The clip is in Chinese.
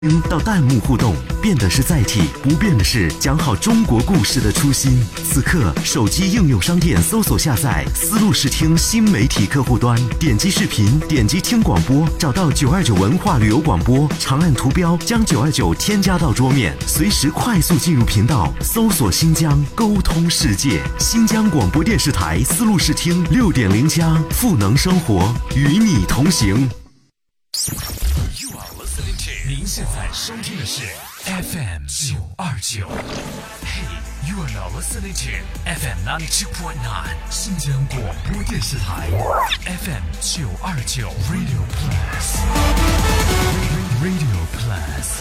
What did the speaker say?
到弹幕互动，变的是载体，不变的是讲好中国故事的初心。此刻，手机应用商店搜索下载丝路视听新媒体客户端，点击视频，点击听广播，找到929文化旅游广播，长按图标将929添加到桌面，随时快速进入频道，搜索新疆，沟通世界。新疆广播电视台丝路视听6.0加，赋能生活，与你同行。 您现在收听的是 FM 929。Hey, you are now listening to FM 92.9 新疆广播电视台 FM 929 Radio Plus。Radio Plus。